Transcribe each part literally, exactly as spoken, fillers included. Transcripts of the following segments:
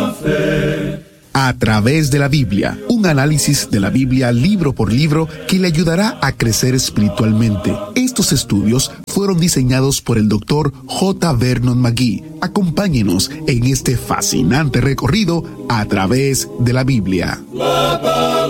la fe. A través de la Biblia, un análisis de la Biblia libro por libro que le ayudará a crecer espiritualmente. Estos estudios fueron diseñados por el doctor J. Vernon McGee. Acompáñenos en este fascinante recorrido a través de la Biblia. La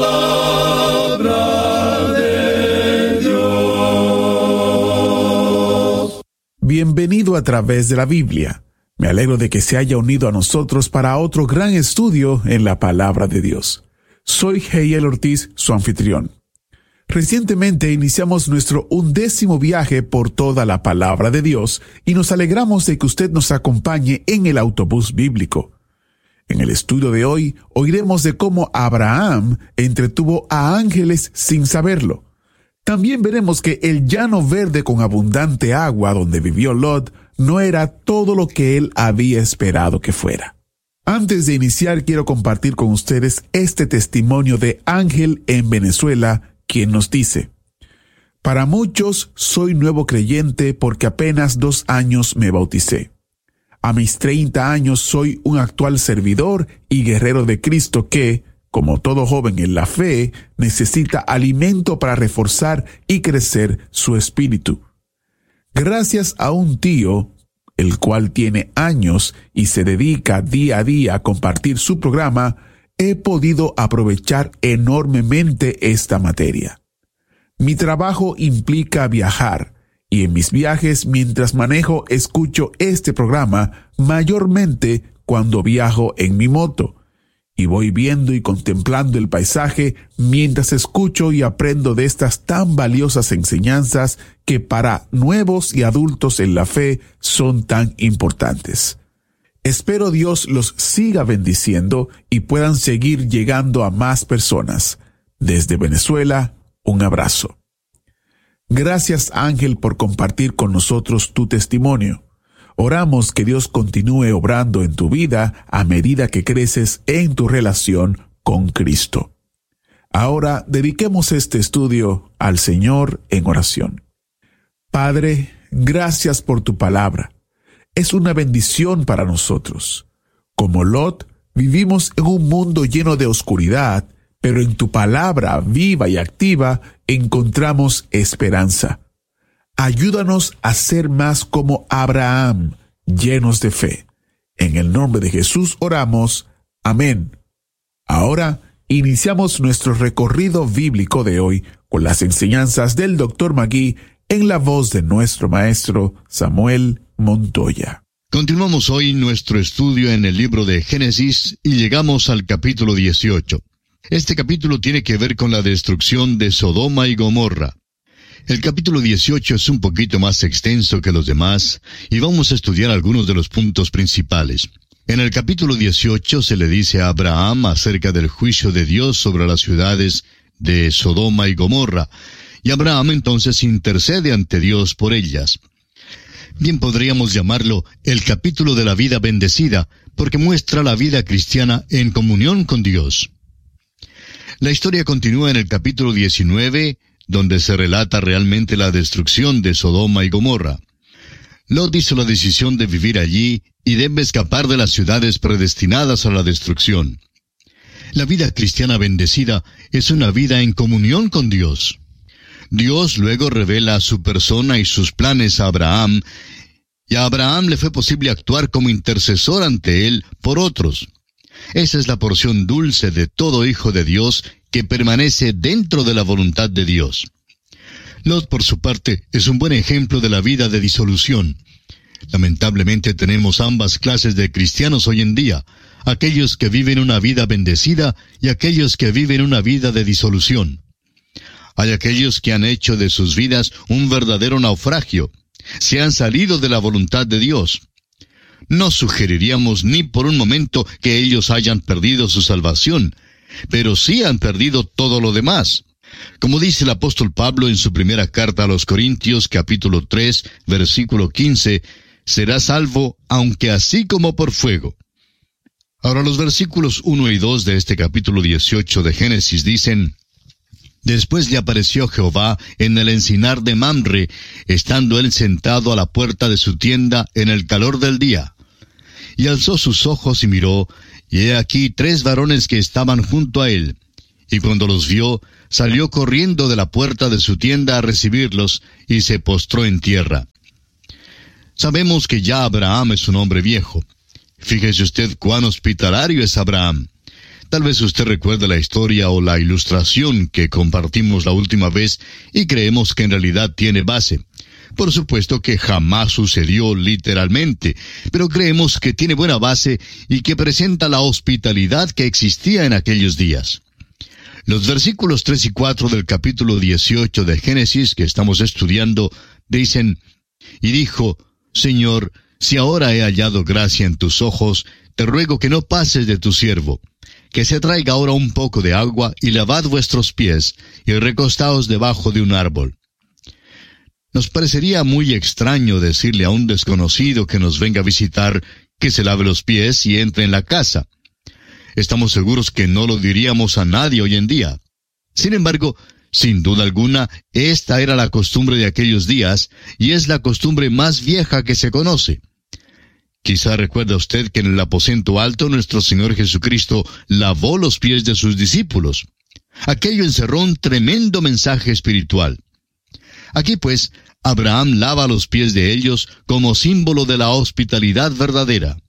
palabra de Dios. Bienvenido a través de la Biblia. Me alegro de que se haya unido a nosotros para otro gran estudio en la Palabra de Dios. Soy Heiel Ortiz, su anfitrión. Recientemente iniciamos nuestro undécimo viaje por toda la Palabra de Dios y nos alegramos de que usted nos acompañe en el autobús bíblico. En el estudio de hoy oiremos de cómo Abraham entretuvo a ángeles sin saberlo. También veremos que el llano verde con abundante agua donde vivió Lot no era todo lo que él había esperado que fuera. Antes de iniciar, quiero compartir con ustedes este testimonio de Ángel en Venezuela, quien nos dice: para muchos soy nuevo creyente porque apenas dos años me bauticé. A mis treinta años soy un actual servidor y guerrero de Cristo que, como todo joven en la fe, necesita alimento para reforzar y crecer su espíritu. Gracias a un tío, el cual tiene años y se dedica día a día a compartir su programa, he podido aprovechar enormemente esta materia. Mi trabajo implica viajar, y en mis viajes mientras manejo escucho este programa, mayormente cuando viajo en mi moto. Y voy viendo y contemplando el paisaje mientras escucho y aprendo de estas tan valiosas enseñanzas que para nuevos y adultos en la fe son tan importantes. Espero Dios los siga bendiciendo y puedan seguir llegando a más personas. Desde Venezuela, un abrazo. Gracias, Ángel, por compartir con nosotros tu testimonio. Oramos que Dios continúe obrando en tu vida a medida que creces en tu relación con Cristo. Ahora dediquemos este estudio al Señor en oración. Padre, gracias por tu palabra. Es una bendición para nosotros. Como Lot, vivimos en un mundo lleno de oscuridad, pero en tu palabra viva y activa encontramos esperanza. Ayúdanos a ser más como Abraham, llenos de fe. En el nombre de Jesús oramos. Amén. Ahora iniciamos nuestro recorrido bíblico de hoy con las enseñanzas del doctor McGee en la voz de nuestro maestro Samuel Montoya. Continuamos hoy nuestro estudio en el libro de Génesis y llegamos al capítulo dieciocho. Este capítulo tiene que ver con la destrucción de Sodoma y Gomorra. El capítulo dieciocho es un poquito más extenso que los demás y vamos a estudiar algunos de los puntos principales. En el capítulo dieciocho se le dice a Abraham acerca del juicio de Dios sobre las ciudades de Sodoma y Gomorra, y Abraham entonces intercede ante Dios por ellas. Bien podríamos llamarlo el capítulo de la vida bendecida, porque muestra la vida cristiana en comunión con Dios. La historia continúa en el capítulo diecinueve, donde se relata realmente la destrucción de Sodoma y Gomorra. Lot hizo la decisión de vivir allí y debe escapar de las ciudades predestinadas a la destrucción. La vida cristiana bendecida es una vida en comunión con Dios. Dios luego revela su persona y sus planes a Abraham, y a Abraham le fue posible actuar como intercesor ante él por otros. Esa es la porción dulce de todo hijo de Dios que permanece dentro de la voluntad de Dios. Lot, por su parte, es un buen ejemplo de la vida de disolución. Lamentablemente tenemos ambas clases de cristianos hoy en día, aquellos que viven una vida bendecida y aquellos que viven una vida de disolución. Hay aquellos que han hecho de sus vidas un verdadero naufragio, se han salido de la voluntad de Dios. No sugeriríamos ni por un momento que ellos hayan perdido su salvación, pero sí han perdido todo lo demás. Como dice el apóstol Pablo en su primera carta a los Corintios, capítulo tres, versículo quince, será salvo, aunque así como por fuego. Ahora los versículos uno y dos de este capítulo dieciocho de Génesis dicen: Después le apareció Jehová en el encinar de Mamre, estando él sentado a la puerta de su tienda en el calor del día. Y alzó sus ojos y miró, y he aquí tres varones que estaban junto a él. Y cuando los vio, salió corriendo de la puerta de su tienda a recibirlos, y se postró en tierra. Sabemos que ya Abraham es un hombre viejo. Fíjese usted cuán hospitalario es Abraham. Tal vez usted recuerde la historia o la ilustración que compartimos la última vez y creemos que en realidad tiene base. Por supuesto que jamás sucedió literalmente, pero creemos que tiene buena base y que presenta la hospitalidad que existía en aquellos días. Los versículos tres y cuatro del capítulo dieciocho de Génesis que estamos estudiando dicen: Y dijo: Señor, si ahora he hallado gracia en tus ojos, te ruego que no pases de tu siervo. Que se traiga ahora un poco de agua, y lavad vuestros pies, y recostaos debajo de un árbol. Nos parecería muy extraño decirle a un desconocido que nos venga a visitar que se lave los pies y entre en la casa. Estamos seguros que no lo diríamos a nadie hoy en día. Sin embargo, sin duda alguna, esta era la costumbre de aquellos días, y es la costumbre más vieja que se conoce. Quizá recuerda usted que en el aposento alto nuestro Señor Jesucristo lavó los pies de sus discípulos. Aquello encerró un tremendo mensaje espiritual. Aquí pues, Abraham lava los pies de ellos como símbolo de la hospitalidad verdadera.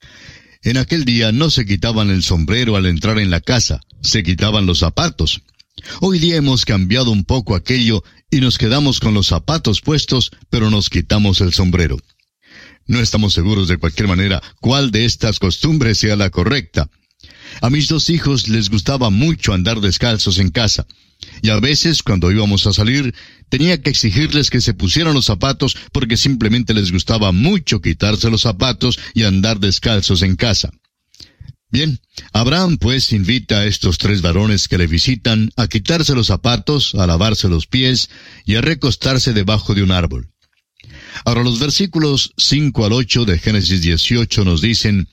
En aquel día no se quitaban el sombrero al entrar en la casa, se quitaban los zapatos. Hoy día hemos cambiado un poco aquello y nos quedamos con los zapatos puestos, pero nos quitamos el sombrero. No estamos seguros de cualquier manera cuál de estas costumbres sea la correcta. A mis dos hijos les gustaba mucho andar descalzos en casa, y a veces cuando íbamos a salir tenía que exigirles que se pusieran los zapatos porque simplemente les gustaba mucho quitarse los zapatos y andar descalzos en casa. Bien, Abraham pues invita a estos tres varones que le visitan a quitarse los zapatos, a lavarse los pies y a recostarse debajo de un árbol. Ahora los versículos cinco al ocho de Génesis dieciocho nos dicen: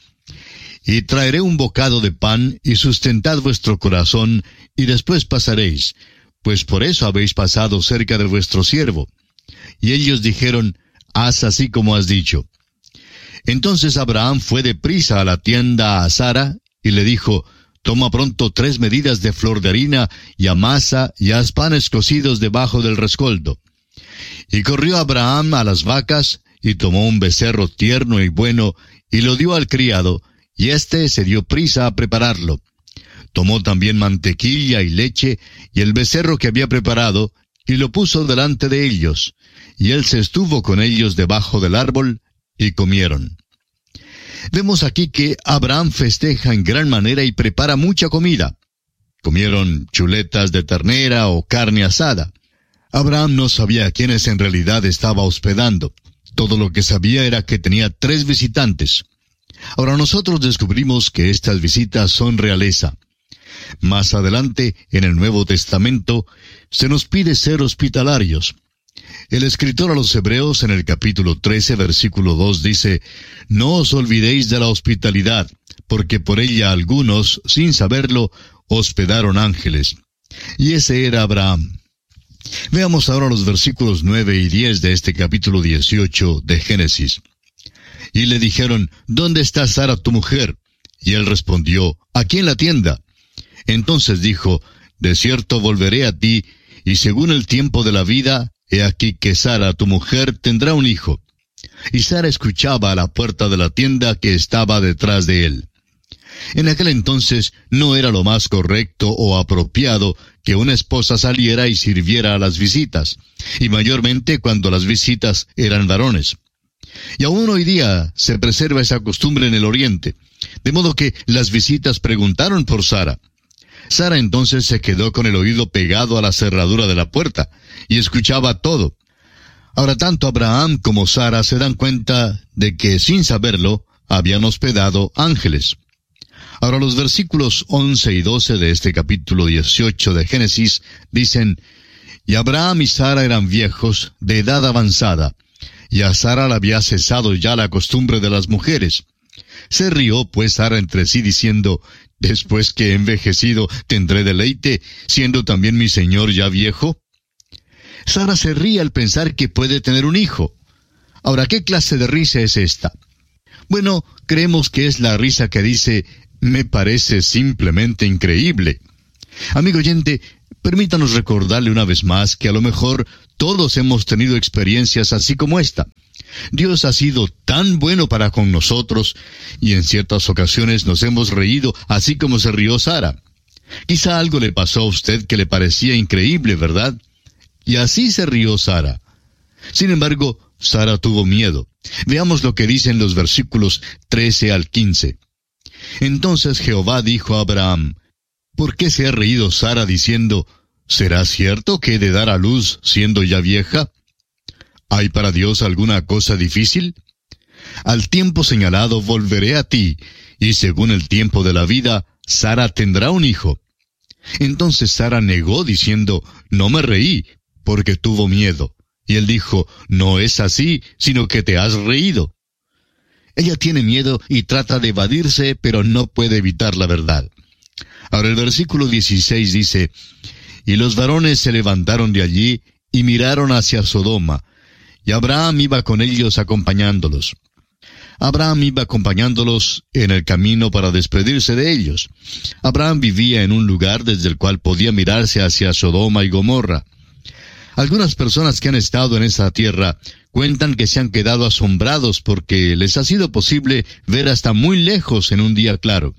Y traeré un bocado de pan, y sustentad vuestro corazón, y después pasaréis, pues por eso habéis pasado cerca de vuestro siervo. Y ellos dijeron: Haz así como has dicho. Entonces Abraham fue deprisa a la tienda a Sara, y le dijo: Toma pronto tres medidas de flor de harina, y amasa, y haz panes cocidos debajo del rescoldo. Y corrió Abraham a las vacas, y tomó un becerro tierno y bueno, y lo dio al criado, y éste se dio prisa a prepararlo. Tomó también mantequilla y leche, y el becerro que había preparado, y lo puso delante de ellos. Y él se estuvo con ellos debajo del árbol, y comieron. Vemos aquí que Abraham festeja en gran manera y prepara mucha comida. Comieron chuletas de ternera o carne asada. Abraham no sabía a quiénes en realidad estaba hospedando. Todo lo que sabía era que tenía tres visitantes. Ahora nosotros descubrimos que estas visitas son realeza. Más adelante, en el Nuevo Testamento, se nos pide ser hospitalarios. El escritor a los Hebreos en el capítulo trece, versículo dos dice: No os olvidéis de la hospitalidad, porque por ella algunos, sin saberlo, hospedaron ángeles. Y ese era Abraham. Veamos ahora los versículos nueve y diez de este capítulo dieciocho de Génesis. Y le dijeron: ¿Dónde está Sara tu mujer? Y él respondió: Aquí en la tienda. Entonces dijo: De cierto volveré a ti, y según el tiempo de la vida, he aquí que Sara tu mujer tendrá un hijo. Y Sara escuchaba a la puerta de la tienda que estaba detrás de él. En aquel entonces no era lo más correcto o apropiado que una esposa saliera y sirviera a las visitas, y mayormente cuando las visitas eran varones. Y aún hoy día se preserva esa costumbre en el Oriente, de modo que las visitas preguntaron por Sara. Sara entonces se quedó con el oído pegado a la cerradura de la puerta, y escuchaba todo. Ahora tanto Abraham como Sara se dan cuenta de que, sin saberlo, habían hospedado ángeles. Ahora los versículos once y doce de este capítulo dieciocho de Génesis dicen: Y Abraham y Sara eran viejos, de edad avanzada, y a Sara le había cesado ya la costumbre de las mujeres. Se rió pues Sara entre sí diciendo: Después que he envejecido, ¿tendré deleite, siendo también mi señor ya viejo? Sara se ríe al pensar que puede tener un hijo. Ahora, ¿qué clase de risa es esta? Bueno, creemos que es la risa que dice: me parece simplemente increíble. Amigo oyente, permítanos recordarle una vez más que a lo mejor todos hemos tenido experiencias así como esta. Dios ha sido tan bueno para con nosotros, y en ciertas ocasiones nos hemos reído así como se rió Sara. Quizá algo le pasó a usted que le parecía increíble, ¿verdad? Y así se rió Sara. Sin embargo, Sara tuvo miedo. Veamos lo que dicen los versículos trece al quince. Entonces Jehová dijo a Abraham: ¿Por qué se ha reído Sara diciendo: ¿será cierto que he de dar a luz siendo ya vieja? ¿Hay para Dios alguna cosa difícil? Al tiempo señalado volveré a ti, y según el tiempo de la vida, Sara tendrá un hijo. Entonces Sara negó diciendo: no me reí, porque tuvo miedo. Y él dijo: no es así, sino que te has reído. Ella tiene miedo y trata de evadirse, pero no puede evitar la verdad. Ahora el versículo dieciséis dice: y los varones se levantaron de allí y miraron hacia Sodoma, y Abraham iba con ellos acompañándolos. Abraham iba acompañándolos en el camino para despedirse de ellos. Abraham vivía en un lugar desde el cual podía mirarse hacia Sodoma y Gomorra. Algunas personas que han estado en esa tierra cuentan que se han quedado asombrados porque les ha sido posible ver hasta muy lejos en un día claro.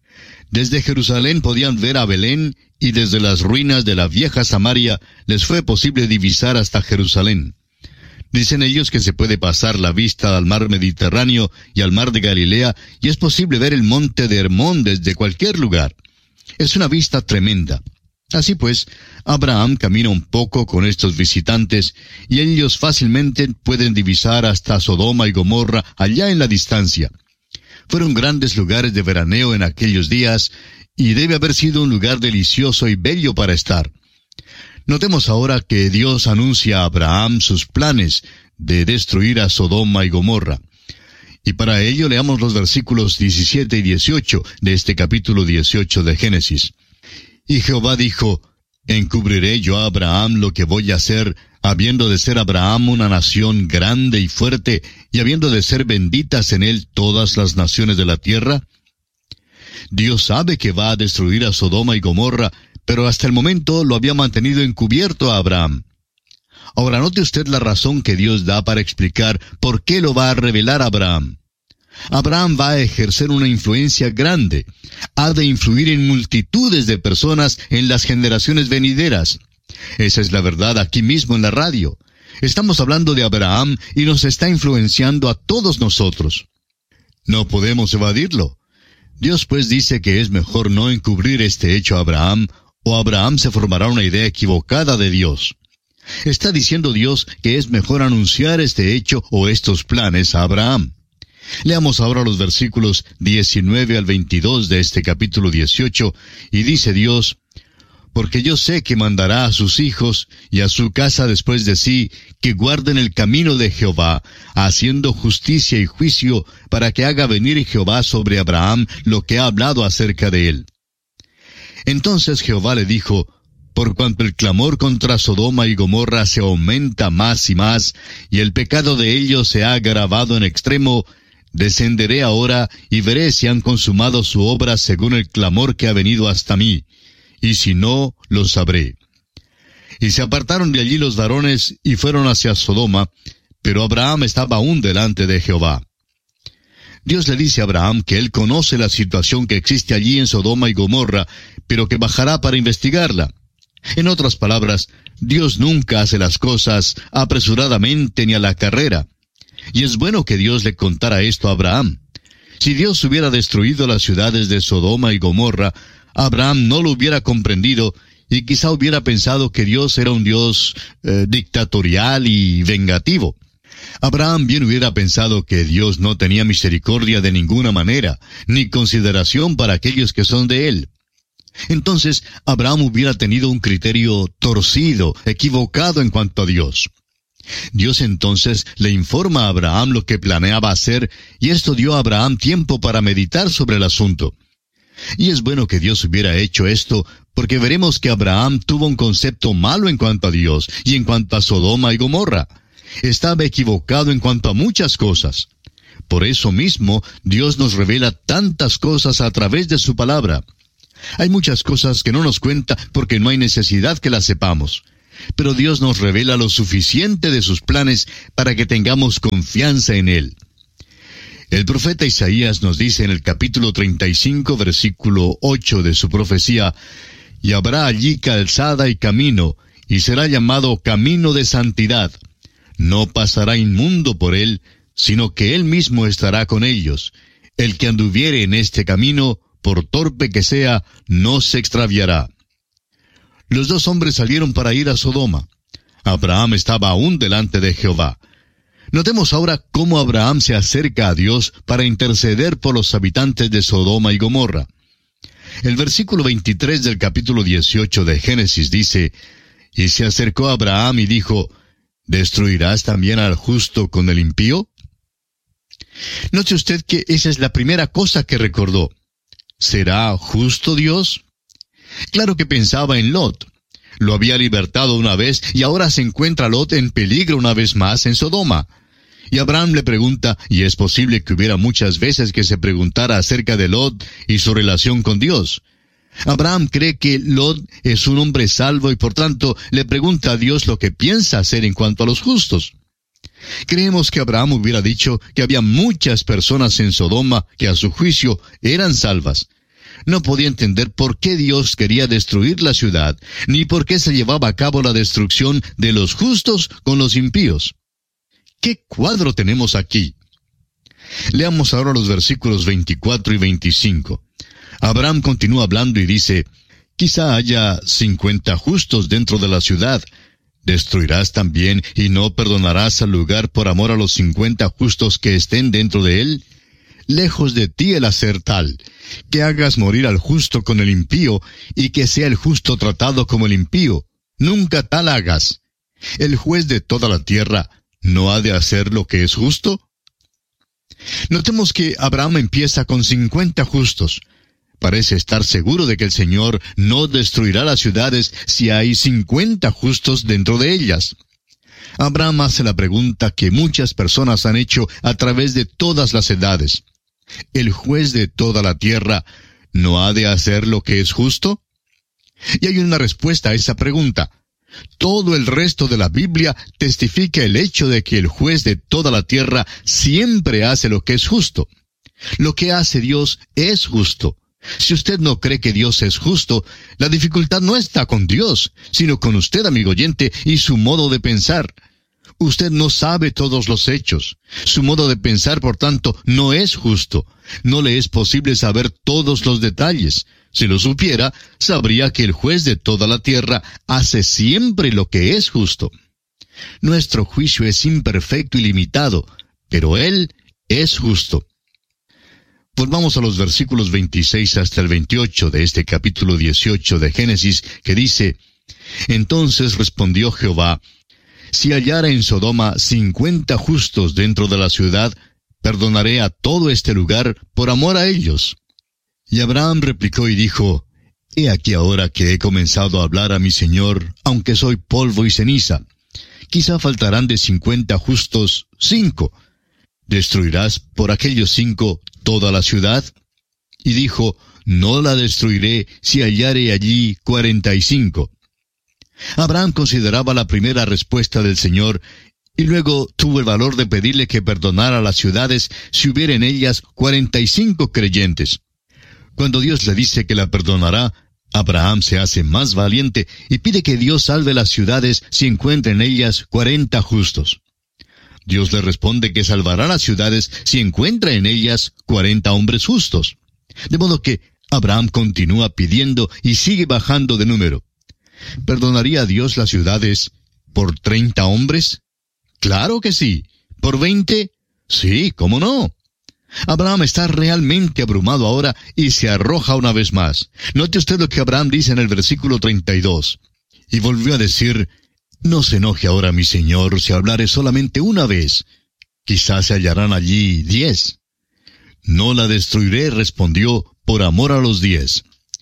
Desde Jerusalén podían ver a Belén, y desde las ruinas de la vieja Samaria les fue posible divisar hasta Jerusalén. Dicen ellos que se puede pasar la vista al mar Mediterráneo y al mar de Galilea, y es posible ver el monte de Hermón desde cualquier lugar. Es una vista tremenda. Así pues, Abraham camina un poco con estos visitantes, y ellos fácilmente pueden divisar hasta Sodoma y Gomorra allá en la distancia. Fueron grandes lugares de veraneo en aquellos días, y debe haber sido un lugar delicioso y bello para estar. Notemos ahora que Dios anuncia a Abraham sus planes de destruir a Sodoma y Gomorra. Y para ello leamos los versículos diecisiete y dieciocho de este capítulo dieciocho de Génesis. Y Jehová dijo: ¿encubriré yo a Abraham lo que voy a hacer, habiendo de ser Abraham una nación grande y fuerte, y habiendo de ser benditas en él todas las naciones de la tierra? Dios sabe que va a destruir a Sodoma y Gomorra, pero hasta el momento lo había mantenido encubierto a Abraham. Ahora note usted la razón que Dios da para explicar por qué lo va a revelar a Abraham. Abraham va a ejercer una influencia grande. Ha de influir en multitudes de personas en las generaciones venideras. Esa es la verdad aquí mismo en la radio. Estamos hablando de Abraham y nos está influenciando a todos nosotros. No podemos evadirlo. Dios pues dice que es mejor no encubrir este hecho a Abraham, o Abraham se formará una idea equivocada de Dios. Está diciendo Dios que es mejor anunciar este hecho o estos planes a Abraham. Leamos ahora los versículos diecinueve al veintidós de este capítulo dieciocho, y dice Dios: porque yo sé que mandará a sus hijos y a su casa después de sí, que guarden el camino de Jehová, haciendo justicia y juicio, para que haga venir Jehová sobre Abraham lo que ha hablado acerca de él. Entonces Jehová le dijo: por cuanto el clamor contra Sodoma y Gomorra se aumenta más y más, y el pecado de ellos se ha agravado en extremo, descenderé ahora y veré si han consumado su obra según el clamor que ha venido hasta mí, y si no, lo sabré. Y se apartaron de allí los varones y fueron hacia Sodoma, pero Abraham estaba aún delante de Jehová. Dios le dice a Abraham que él conoce la situación que existe allí en Sodoma y Gomorra, pero que bajará para investigarla. En otras palabras, Dios nunca hace las cosas apresuradamente ni a la carrera. Y es bueno que Dios le contara esto a Abraham. Si Dios hubiera destruido las ciudades de Sodoma y Gomorra, Abraham no lo hubiera comprendido y quizá hubiera pensado que Dios era un Dios eh, dictatorial y vengativo. Abraham bien hubiera pensado que Dios no tenía misericordia de ninguna manera, ni consideración para aquellos que son de él. Entonces, Abraham hubiera tenido un criterio torcido, equivocado en cuanto a Dios. Dios entonces le informa a Abraham lo que planeaba hacer, y esto dio a Abraham tiempo para meditar sobre el asunto. Y es bueno que Dios hubiera hecho esto, porque veremos que Abraham tuvo un concepto malo en cuanto a Dios, y en cuanto a Sodoma y Gomorra. Estaba equivocado en cuanto a muchas cosas. Por eso mismo, Dios nos revela tantas cosas a través de su palabra. Hay muchas cosas que no nos cuenta porque no hay necesidad que las sepamos. Pero Dios nos revela lo suficiente de sus planes para que tengamos confianza en Él. El profeta Isaías nos dice en el capítulo treinta y cinco, versículo ocho de su profecía: «Y habrá allí calzada y camino, y será llamado camino de santidad. No pasará inmundo por él, sino que él mismo estará con ellos. El que anduviere en este camino, por torpe que sea, no se extraviará». Los dos hombres salieron para ir a Sodoma. Abraham estaba aún delante de Jehová. Notemos ahora cómo Abraham se acerca a Dios para interceder por los habitantes de Sodoma y Gomorra. El versículo veintitrés del capítulo dieciocho de Génesis dice: «Y se acercó Abraham y dijo: ¿Destruirás también al justo con el impío?». Note usted que esa es la primera cosa que recordó. ¿Será justo Dios? Claro que pensaba en Lot. Lo había libertado una vez y ahora se encuentra Lot en peligro una vez más en Sodoma. Y Abraham le pregunta, y es posible que hubiera muchas veces que se preguntara acerca de Lot y su relación con Dios. Abraham cree que Lot es un hombre salvo y por tanto le pregunta a Dios lo que piensa hacer en cuanto a los justos. Creemos que Abraham hubiera dicho que había muchas personas en Sodoma que a su juicio eran salvas. No podía entender por qué Dios quería destruir la ciudad, ni por qué se llevaba a cabo la destrucción de los justos con los impíos. ¿Qué cuadro tenemos aquí? Leamos ahora los versículos veinticuatro y veinticinco. Abraham continúa hablando y dice: «Quizá haya cincuenta justos dentro de la ciudad. ¿Destruirás también y no perdonarás al lugar por amor a los cincuenta justos que estén dentro de él? Lejos de ti el hacer tal, que hagas morir al justo con el impío, y que sea el justo tratado como el impío. Nunca tal hagas. ¿El juez de toda la tierra no ha de hacer lo que es justo?». Notemos que Abraham empieza con cincuenta justos. Parece estar seguro de que el Señor no destruirá las ciudades si hay cincuenta justos dentro de ellas. Abraham hace la pregunta que muchas personas han hecho a través de todas las edades. ¿El juez de toda la tierra no ha de hacer lo que es justo? Y hay una respuesta a esa pregunta. Todo el resto de la Biblia testifica el hecho de que el juez de toda la tierra siempre hace lo que es justo. Lo que hace Dios es justo. Si usted no cree que Dios es justo, la dificultad no está con Dios, sino con usted, amigo oyente, y su modo de pensar. Usted no sabe todos los hechos. Su modo de pensar, por tanto, no es justo. No le es posible saber todos los detalles. Si lo supiera, sabría que el juez de toda la tierra hace siempre lo que es justo. Nuestro juicio es imperfecto y limitado, pero Él es justo. Volvamos a los versículos veintiséis hasta el veintiocho de este capítulo dieciocho de Génesis, que dice: «Entonces respondió Jehová: si hallara en Sodoma cincuenta justos dentro de la ciudad, perdonaré a todo este lugar por amor a ellos». Y Abraham replicó y dijo: «He aquí ahora que he comenzado a hablar a mi Señor, aunque soy polvo y ceniza. Quizá faltarán de cincuenta justos cinco. ¿Destruirás por aquellos cinco toda la ciudad?». Y dijo: «No la destruiré si hallare allí cuarenta y cinco». Abraham consideraba la primera respuesta del Señor, y luego tuvo el valor de pedirle que perdonara las ciudades si hubiera en ellas cuarenta y cinco creyentes. Cuando Dios le dice que la perdonará, Abraham se hace más valiente y pide que Dios salve las ciudades si encuentra en ellas cuarenta justos. Dios le responde que salvará las ciudades si encuentra en ellas cuarenta hombres justos. De modo que Abraham continúa pidiendo y sigue bajando de número. ¿Perdonaría Dios las ciudades por treinta hombres? Claro que sí. ¿Por veinte? Sí, ¿cómo no? Abraham está realmente abrumado ahora y se arroja una vez más. Note usted lo que Abraham dice en el versículo treinta y dos. Y volvió a decir: «No se enoje ahora mi Señor si hablare solamente una vez. Quizás se hallarán allí diez». «No la destruiré», respondió, «por amor a los diez».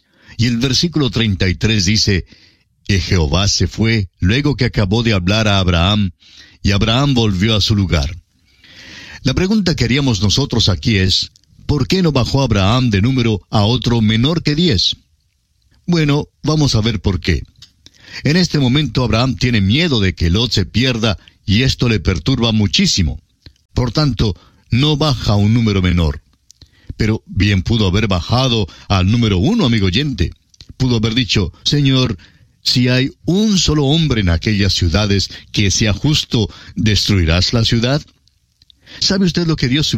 Y el versículo treinta y tres dice: «Y Jehová se fue luego que acabó de hablar a Abraham, y Abraham volvió a su lugar». La pregunta que haríamos nosotros aquí es, ¿por qué no bajó Abraham de número a otro menor que diez? Bueno, vamos a ver por qué. En este momento Abraham tiene miedo de que Lot se pierda y esto le perturba muchísimo. Por tanto, no baja a un número menor. Pero bien pudo haber bajado al número uno, amigo oyente. Pudo haber dicho, Señor, si hay un solo hombre en aquellas ciudades que sea justo, ¿destruirás la ciudad? ¿Sabe usted lo que Dios